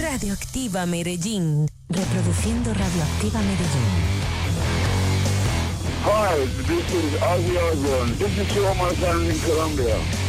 Radioactiva Medellín. Reproduciendo Radioactiva Medellín. Hi, this is Ozzy Osbourne. This is Show My Fans in Colombia.